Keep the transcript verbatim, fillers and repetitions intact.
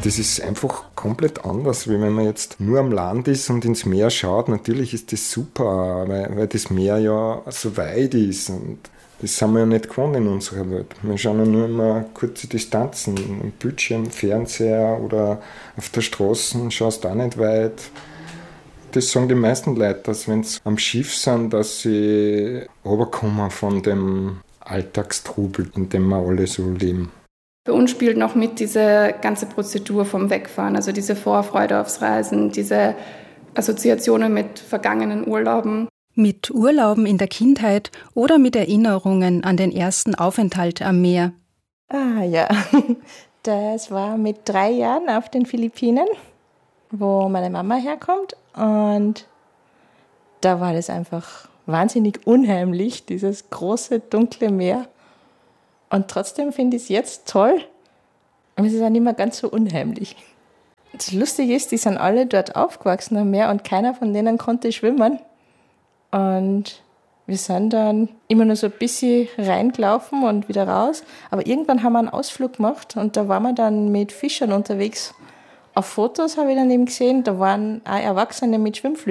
Das ist einfach komplett anders, wie wenn man jetzt nur am Land ist und ins Meer schaut. Natürlich ist das super, weil, weil das Meer ja so weit ist. Und das sind wir ja nicht gewohnt in unserer Welt. Wir schauen ja nur immer kurze Distanzen. Im Bildschirm, Fernseher oder auf der Straße schaust du auch nicht weit. Das sagen die meisten Leute, dass wenn sie am Schiff sind, dass sie runterkommen von dem Alltagstrubel, in dem wir alle so leben. Bei uns spielt noch mit diese ganze Prozedur vom Wegfahren, also diese Vorfreude aufs Reisen, diese Assoziationen mit vergangenen Urlauben. Mit Urlauben in der Kindheit oder mit Erinnerungen an den ersten Aufenthalt am Meer. Ah ja, das war mit drei Jahren auf den Philippinen, wo meine Mama herkommt. Und da war das einfach wahnsinnig unheimlich, dieses große, dunkle Meer. Und trotzdem finde ich es jetzt toll. Und es ist auch nicht mehr ganz so unheimlich. Das Lustige ist, die sind alle dort aufgewachsen am Meer und keiner von denen konnte schwimmen. Und wir sind dann immer nur so ein bisschen reingelaufen und wieder raus. Aber irgendwann haben wir einen Ausflug gemacht und da waren wir dann mit Fischern unterwegs. Auf Fotos habe ich dann eben gesehen, da waren auch Erwachsene mit Schwimmflügeln.